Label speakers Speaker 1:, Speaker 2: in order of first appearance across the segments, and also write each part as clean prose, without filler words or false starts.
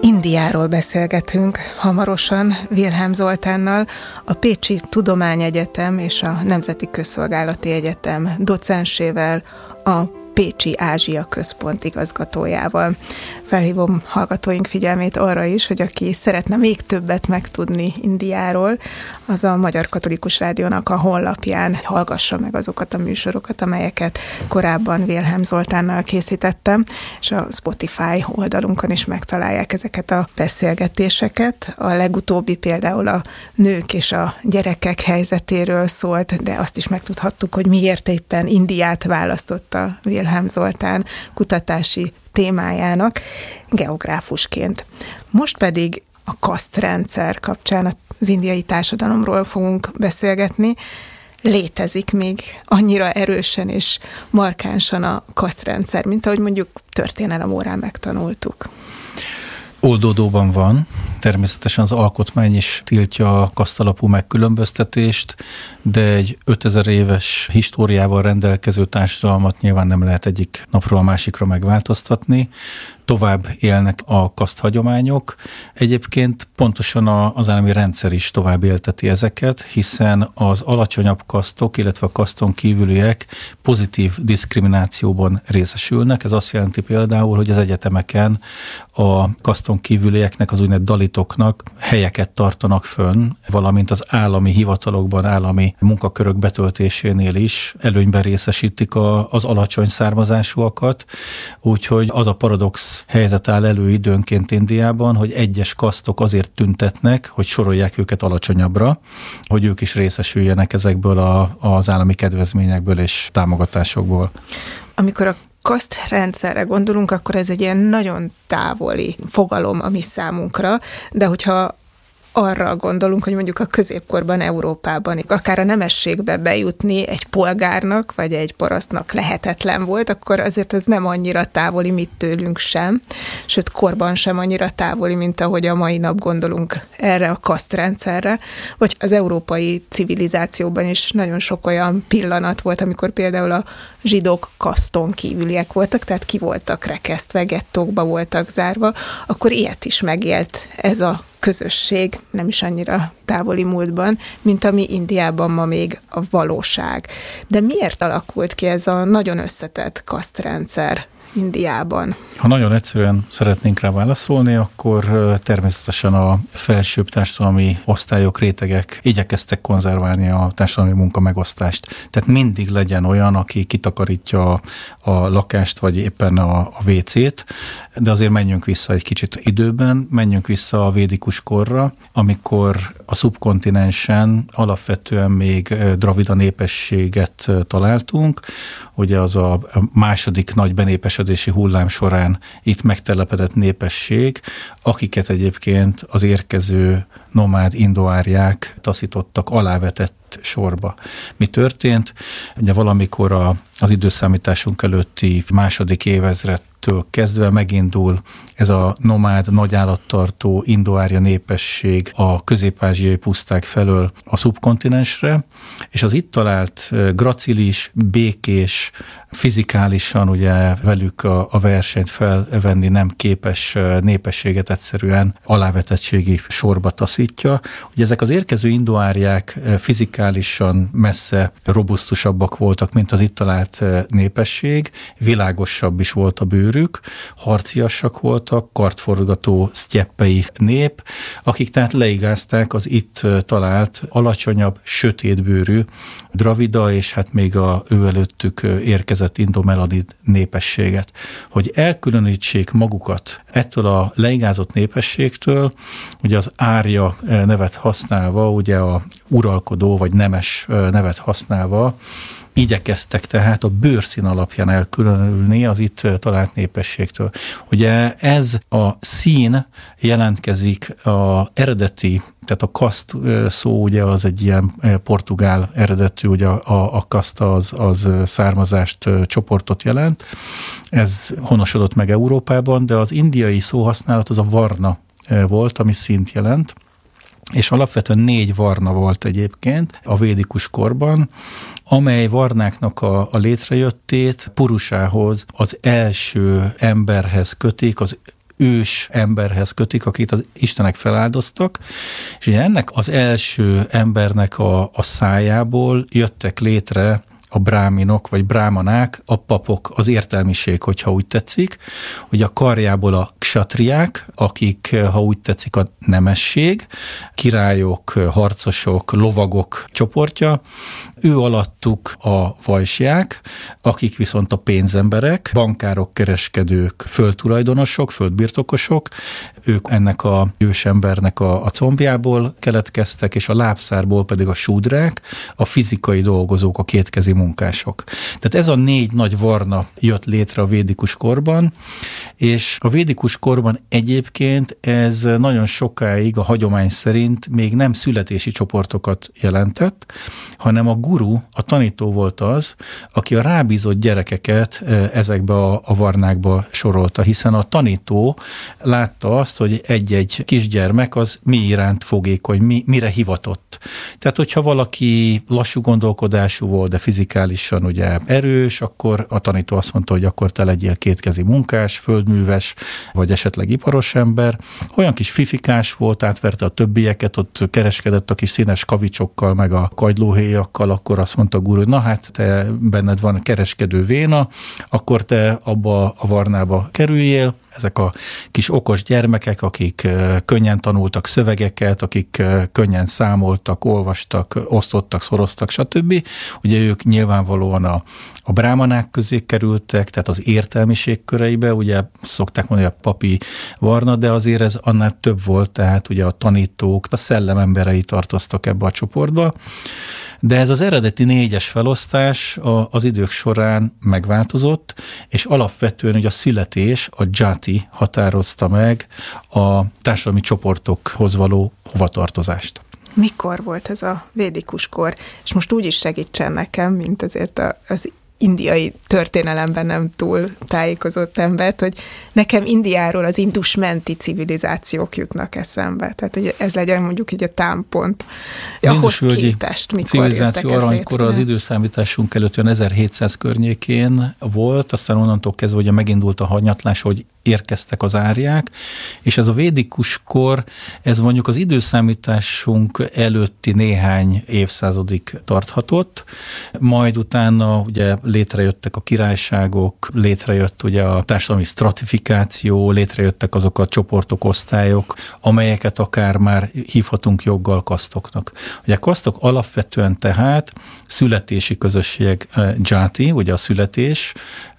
Speaker 1: Indiáról beszélgetünk hamarosan Wilhelm Zoltánnal, a Pécsi Tudományegyetem és a Nemzeti Közszolgálati Egyetem docensével, a Pécsi Ázsia Központ igazgatójával. Felhívom hallgatóink figyelmét arra is, hogy aki szeretne még többet megtudni Indiáról, az a Magyar Katolikus Rádiónak a honlapján hallgassa meg azokat a műsorokat, amelyeket korábban Wilhelm Zoltánnal készítettem, és a Spotify oldalunkon is megtalálják ezeket a beszélgetéseket. A legutóbbi például a nők és a gyerekek helyzetéről szólt, de azt is megtudhattuk, hogy miért éppen Indiát választotta Wilhelm Zoltán kutatási témájának geográfusként. Most pedig a kasztrendszer kapcsán az indiai társadalomról fogunk beszélgetni. Létezik még annyira erősen és markánsan a kasztrendszer, mint ahogy mondjuk történelem órán megtanultuk.
Speaker 2: Oldódóban van. Természetesen az alkotmány is tiltja a kasztalapú megkülönböztetést, de egy 5000 éves históriával rendelkező társadalmat nyilván nem lehet egyik napról a másikra megváltoztatni. Tovább élnek a kaszthagyományok. Egyébként pontosan az állami rendszer is tovább élteti ezeket, hiszen az alacsonyabb kasztok, illetve a kaszton kívüliek pozitív diszkriminációban részesülnek. Ez azt jelenti például, hogy az egyetemeken a kaszton kívülieknek, az úgynevezett dalitoknak helyeket tartanak fönn, valamint az állami hivatalokban, állami munkakörök betöltésénél is előnyben részesítik az alacsony származásúakat. Úgyhogy az a paradox helyzet áll elő időnként Indiában, hogy egyes kasztok azért tüntetnek, hogy sorolják őket alacsonyabbra, hogy ők is részesüljenek ezekből az állami kedvezményekből és támogatásokból.
Speaker 1: Amikor a kasztrendszerre gondolunk, akkor ez egy ilyen nagyon távoli fogalom a mi számunkra, de hogyha arra gondolunk, hogy mondjuk a középkorban Európában akár a nemességbe bejutni egy polgárnak, vagy egy parasztnak lehetetlen volt, akkor azért ez nem annyira távoli, mint tőlünk sem, sőt korban sem annyira távoli, mint ahogy a mai nap gondolunk erre a kasztrendszerre, vagy az európai civilizációban is nagyon sok olyan pillanat volt, amikor például a zsidók kaszton kívüliek voltak, tehát ki voltak rekesztve, gettókba voltak zárva, akkor ilyet is megélt ez a közösség, nem is annyira távoli múltban, mint ami Indiában ma még a valóság. De miért alakult ki ez a nagyon összetett kasztrendszer Indiában?
Speaker 2: Ha nagyon egyszerűen szeretnénk rá válaszolni, akkor természetesen a felsőbb társadalmi osztályok, rétegek igyekeztek konzerválni a társadalmi munkamegosztást. Tehát mindig legyen olyan, aki kitakarítja a lakást, vagy éppen a WC-t, de azért menjünk vissza egy kicsit időben, menjünk vissza a védikus korra, amikor a szubkontinensen alapvetően még dravida népességet találtunk. Ugye az a második nagy benépesedési hullám során itt megtelepedett népesség, akiket egyébként az érkező nomád indoárják taszítottak alávetett sorba. Mi történt? Ugye valamikor az időszámításunk előtti második évezredtől kezdve megindul ez a nomád, nagy állattartó indoárja népesség a közép-ázsiai puszták felől a szubkontinensre, és az itt talált gracilis, békés, fizikálisan ugye velük a versenyt felvenni nem képes népességet egyszerűen alávetettségi sorba taszítja. Ugye ezek az érkező indoárják fizikálisan messze robusztusabbak voltak, mint az itt talált népesség, világosabb is volt a bőrük, harciasak voltak, kartforgató sztyeppei nép, akik tehát leigázták az itt talált alacsonyabb, sötétbőrű dravida, és hát még ő előttük érkezett indomeladid népességet. Hogy elkülönítsék magukat ettől a leigázott népességtől, ugye az árja nevet használva, ugye a uralkodó vagy nemes nevet használva, igyekeztek tehát a bőrszín alapján elkülönülni az itt talált népességtől. Ugye ez a szín jelentkezik az eredeti, tehát a kaszt szó ugye az egy ilyen portugál eredetű, ugye a kaszt az származást, csoportot jelent. Ez honosodott meg Európában, de az indiai szóhasználat az a varna volt, ami színt jelent. És alapvetően 4 varna volt egyébként a védikus korban, amely varnáknak a létrejöttét Purusához, az első emberhez kötik, az ős emberhez kötik, akit az istenek feláldoztak, és ugye ennek az első embernek a szájából jöttek létre a bráminok, vagy brámanák, a papok, az értelmiség, hogyha úgy tetszik, hogy a karjából a ksatriák, akik, ha úgy tetszik, a nemesség, királyok, harcosok, lovagok csoportja, ő alattuk a vajsják, akik viszont a pénzemberek, bankárok, kereskedők, földtulajdonosok, földbirtokosok, ők ennek a ősembernek a combjából keletkeztek, és a lábszárból pedig a súdrák, a fizikai dolgozók, a kétkezi munkások. Tehát ez a 4 nagy varna jött létre a védikus korban, és a védikus korban egyébként ez nagyon sokáig a hagyomány szerint még nem születési csoportokat jelentett, hanem a guru, a tanító volt az, aki a rábízott gyerekeket ezekbe a varnákba sorolta, hiszen a tanító látta azt, hogy egy-egy kisgyermek az mi iránt fogékony, mire hivatott. Tehát, hogyha valaki lassú gondolkodású volt, de fizikálisan ugye erős, akkor a tanító azt mondta, hogy akkor te legyél kétkezi munkás, földműves, vagy esetleg iparos ember. Olyan kis fifikás volt, átverte a többieket, ott kereskedett a kis színes kavicsokkal, meg a kagylóhéjakkal, akkor azt mondta a guru, hogy na hát te benned van kereskedő véna, akkor te abba a varnába kerüljél. Ezek a kis okos gyermekek, akik könnyen tanultak szövegeket, akik könnyen számoltak, olvastak, osztottak, szoroztak, stb. Ugye ők nyilvánvalóan a brámanák közé kerültek, tehát az értelmiség köreibe, ugye szokták mondani a papi varna, de azért ez annál több volt, tehát ugye a tanítók, a szellememberei tartoztak ebbe a csoportba. De ez az eredeti 4-es felosztás az idők során megváltozott, és alapvetően ugye a születés, a jati határozta meg a társadalmi csoportokhoz való hovatartozást.
Speaker 1: Mikor volt ez a védikus kor? És most úgy is segítsen nekem, mint azért az indiai történelemben nem túl tájékozott embert, hogy nekem Indiáról az Indus menti civilizációk jutnak eszembe. Tehát, hogy ez legyen mondjuk így a támpont. Ahhoz képest, mikor
Speaker 2: civilizáció aranykora az időszámításunk előtt olyan 1700 környékén volt, aztán onnantól kezdve ugye megindult a hanyatlás, hogy érkeztek az árják, és ez a védikus kor, ez mondjuk az időszámításunk előtti néhány évszázadig tarthatott, majd utána ugye létrejöttek a királyságok, létrejött ugye a társadalmi stratifikáció, létrejöttek azok a csoportok, osztályok, amelyeket akár már hívhatunk joggal kasztoknak. Ugye a kasztok alapvetően tehát születési közösség, jati, ugye a születés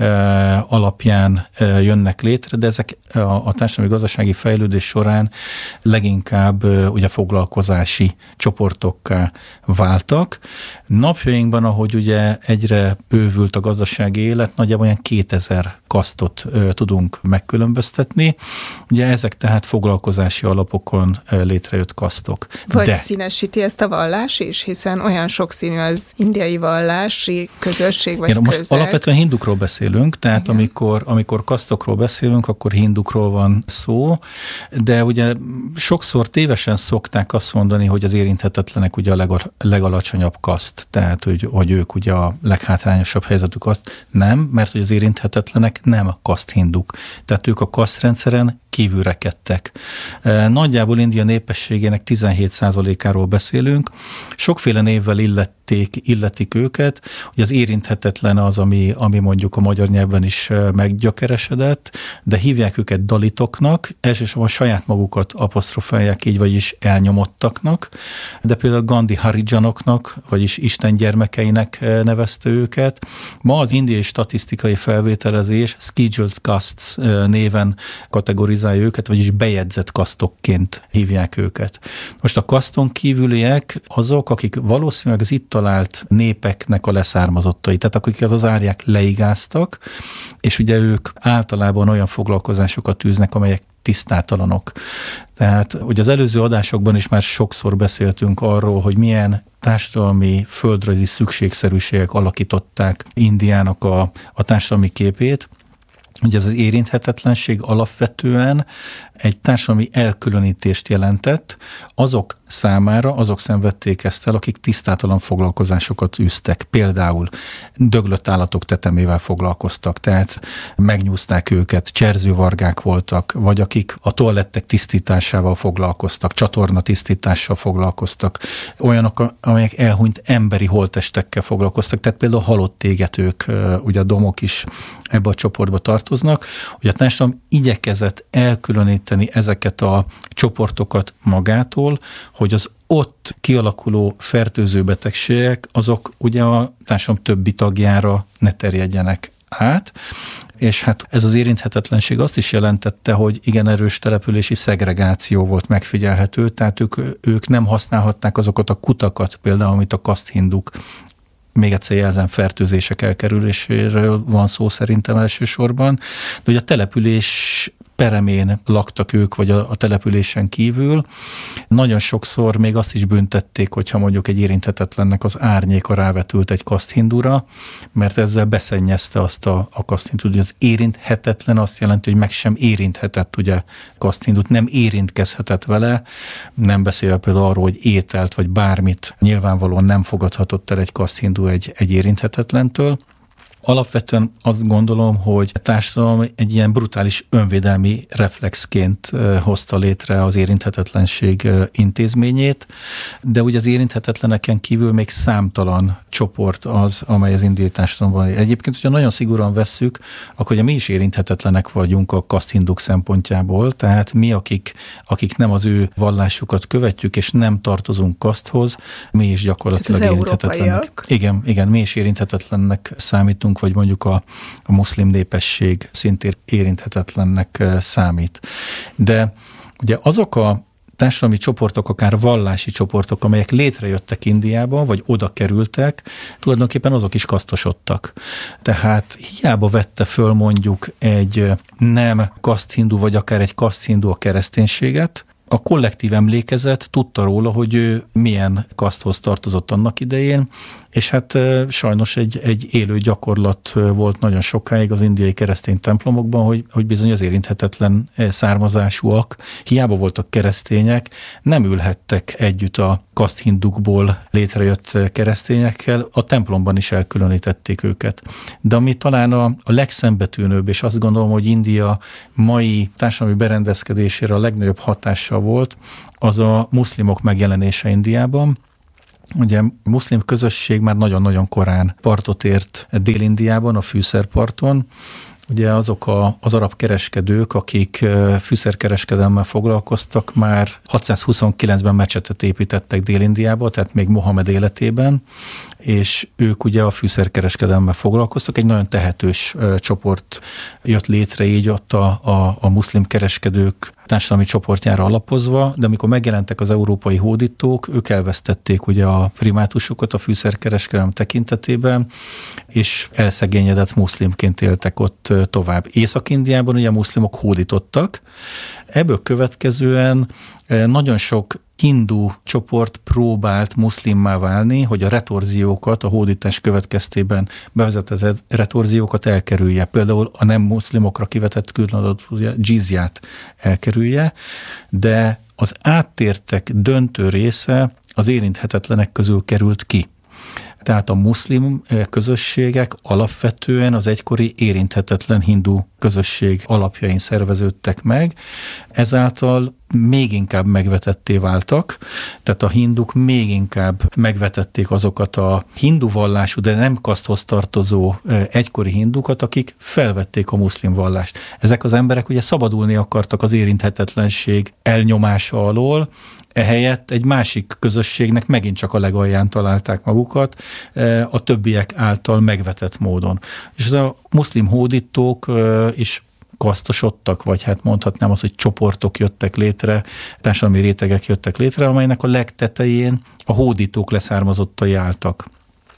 Speaker 2: alapján jönnek létre, de ezek a társadalmi gazdasági fejlődés során leginkább ugye foglalkozási csoportokká váltak. Napjainkban, ahogy ugye egyre bővült a gazdasági élet, nagyjából olyan 2000 kasztot tudunk megkülönböztetni. Ugye ezek tehát foglalkozási alapokon létrejött kasztok.
Speaker 1: Vagy színesíti ezt a vallás is, hiszen olyan sokszínű az indiai vallási közösség vagy közeg.
Speaker 2: Most alapvetően hindukról beszélünk, tehát amikor kasztokról beszélünk, akkor hindukról van szó, de ugye sokszor tévesen szokták azt mondani, hogy az érinthetetlenek ugye a legalacsonyabb kaszt, tehát hogy ők ugye a leghátrányosabb helyzetű kaszt. Nem, mert hogy az érinthetetlenek nem kaszt-hinduk. Tehát ők a kasztrendszeren kívülrekedtek. Nagyjából India népességének 17%-áról beszélünk. Sokféle névvel illetik őket, hogy az érinthetetlen az, ami mondjuk a magyar nyelven is meggyökeresedett, de hívják őket dalitoknak, elsősorban saját magukat apostrofálják így, vagyis elnyomottaknak, de például Gandhi Harijanoknak, vagyis Isten gyermekeinek nevezte őket. Ma az indiai statisztikai felvételezés scheduled castes néven kategorizálja őket, vagyis bejegyzett kasztokként hívják őket. Most a kaszton kívüliek azok, akik valószínűleg az itt talált népeknek a leszármazottai, tehát akiket az árják leigáztak, és ugye ők általában olyan foglalkozásokat űznek, amelyek tisztátalanok. Tehát, hogy az előző adásokban is már sokszor beszéltünk arról, hogy milyen társadalmi, földrajzi szükségszerűségek alakították Indiának a társadalmi képét. Ugye ez az érinthetetlenség alapvetően egy társadalmi elkülönítést jelentett azok számára azok szenvedték ezt el, akik tisztátalan foglalkozásokat űztek. Például döglött állatok tetemével foglalkoztak, tehát megnyúzták őket, cserzővargák voltak, vagy akik a toalettek tisztításával foglalkoztak, csatorna tisztítással foglalkoztak, olyanok, amelyek elhunyt emberi holttestekkel foglalkoztak, tehát például halott égetők, ugye a domok is ebbe a csoportba tartoznak. Ugye a társadalom igyekezett elkülöníteni ezeket a csoportokat magától, hogy az ott kialakuló fertőző betegségek, azok ugye a társadalom többi tagjára ne terjedjenek át, és hát ez az érinthetetlenség azt is jelentette, hogy igen erős települési szegregáció volt megfigyelhető, tehát ők nem használhatták azokat a kutakat, például, amit a kaszthinduk, még egyszer jelzem, fertőzések elkerüléséről van szó szerintem elsősorban, de hogy a település peremén laktak ők, vagy a településen kívül. Nagyon sokszor még azt is büntették, hogyha mondjuk egy érinthetetlennek az árnyéka rávetült egy kaszthindura, mert ezzel beszennyezte azt a kaszthindut. Az érinthetetlen azt jelenti, hogy meg sem érinthetett ugye kaszthindut, nem érintkezhetett vele, nem beszél például arról, hogy ételt vagy bármit nyilvánvalóan nem fogadhatott el egy kaszthindu egy érinthetetlentől. Alapvetően azt gondolom, hogy a társadalom egy ilyen brutális önvédelmi reflexként hozta létre az érinthetetlenség intézményét, de ugye az érinthetetleneken kívül még számtalan csoport az, amely az indiai társadalomban. Egyébként, hogyha nagyon szigorúan vesszük, akkor ugye mi is érinthetetlenek vagyunk a kaszthinduk szempontjából, tehát mi, akik nem az ő vallásukat követjük, és nem tartozunk kaszthoz, mi is gyakorlatilag érinthetetlenek. Igen, mi is érinthetetlennek számítunk, vagy mondjuk a muszlim népesség szintén érinthetetlennek számít. De ugye azok a társadalmi csoportok, akár vallási csoportok, amelyek létrejöttek Indiában, vagy oda kerültek, tulajdonképpen azok is kasztosodtak. Tehát hiába vette föl mondjuk egy nem kaszthindu, vagy akár egy kaszthindu a kereszténységet, a kollektív emlékezet tudta róla, hogy ő milyen kaszthoz tartozott annak idején, és hát sajnos egy élő gyakorlat volt nagyon sokáig az indiai keresztény templomokban, hogy bizony az érinthetetlen származásúak, hiába voltak keresztények, nem ülhettek együtt a kaszthindukból létrejött keresztényekkel, a templomban is elkülönítették őket. De ami talán a legszembetűnőbb, és azt gondolom, hogy India mai társadalmi berendezkedésére a legnagyobb hatással volt, az a muszlimok megjelenése Indiában. Ugye a muszlim közösség már nagyon-nagyon korán partot ért Dél-Indiában, a fűszerparton. Ugye azok az arab kereskedők, akik fűszerkereskedelemmel foglalkoztak, már 629-ben mecsetet építettek Dél-Indiába, tehát még Mohamed életében, és ők ugye a fűszerkereskedelemmel foglalkoztak. Egy nagyon tehetős csoport jött létre így ott a muszlim kereskedők társadalmi csoportjára alapozva, de amikor megjelentek az európai hódítók, ők elvesztették ugye a primátusokat a fűszerkereskedelem tekintetében, és elszegényedett muszlimként éltek ott tovább. Észak-Indiában ugye a muszlimok hódítottak, ebből következően nagyon sok hindu csoport próbált muszlimmá válni, hogy a retorziókat, a hódítás következtében bevezetett retorziókat elkerülje. Például a nem muszlimokra kivetett különadott dzsizyát elkerülje, de az áttértek döntő része az érinthetetlenek közül került ki. Tehát a muszlim közösségek alapvetően az egykori érinthetetlen hindu közösség alapjain szerveződtek meg, ezáltal még inkább megvetetté váltak, tehát a hinduk még inkább megvetették azokat a hindu vallású, de nem kaszthoz tartozó egykori hindukat, akik felvették a muszlim vallást. Ezek az emberek ugye szabadulni akartak az érinthetetlenség elnyomása alól, ehelyett egy másik közösségnek megint csak a legalján találták magukat, a többiek által megvetett módon. És ez a muszlim hódítók is kasztosodtak, vagy hát mondhatnám azt, hogy csoportok jöttek létre, társadalmi rétegek jöttek létre, amelynek a legtetején a hódítók leszármazottai álltak.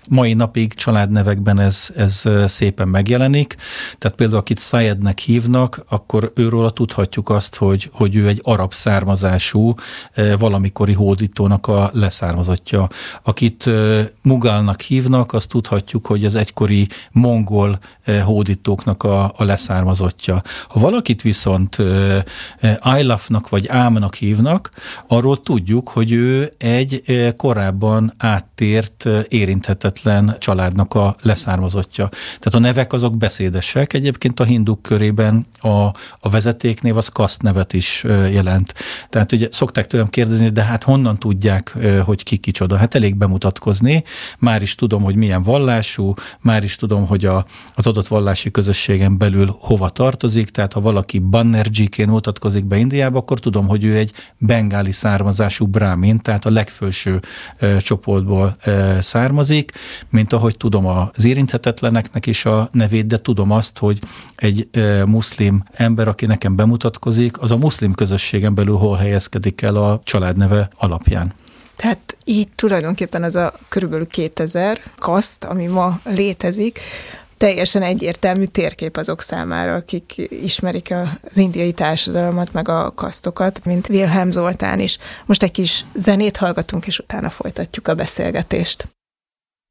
Speaker 2: Mai napig családnevekben ez szépen megjelenik. Tehát például akit Sayednek hívnak, akkor őről tudhatjuk azt, hogy ő egy arab származású valamikori hódítónak a leszármazottja. Akit Mughal-nak hívnak, azt tudhatjuk, hogy az egykori mongol hódítóknak a leszármazottja. Ha valakit viszont Aylafnak vagy Ámnak hívnak, arról tudjuk, hogy ő egy korábban áttért, érinthetetlen családnak a leszármazottja. Tehát a nevek azok beszédesek. Egyébként a hinduk körében a vezetéknév az kaszt nevet is jelent. Tehát ugye szokták tőlem kérdezni, de hát honnan tudják, hogy ki kicsoda? Hát elég bemutatkozni. Már is tudom, hogy milyen vallású, már is tudom, hogy az adott vallási közösségen belül hova tartozik. Tehát ha valaki Banerjee-ként mutatkozik be Indiába, akkor tudom, hogy ő egy bengáli származású brámin, tehát a legfelső csoportból származik, mint ahogy tudom az érinthetetleneknek is a nevét, de tudom azt, hogy egy muszlim ember, aki nekem bemutatkozik, az a muszlim közösségen belül hol helyezkedik el a családneve alapján.
Speaker 1: Tehát így tulajdonképpen az a körülbelül 2000 kaszt, ami ma létezik, teljesen egyértelmű térkép azok számára, akik ismerik az indiai társadalmat, meg a kasztokat, mint Wilhelm Zoltán is. Most egy kis zenét hallgatunk, és utána folytatjuk a beszélgetést.